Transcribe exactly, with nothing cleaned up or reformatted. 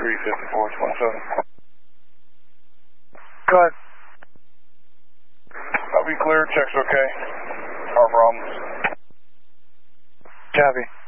three fifty-four twenty-seven. Go ahead. Copy clear, checks okay. Our problems. Copy.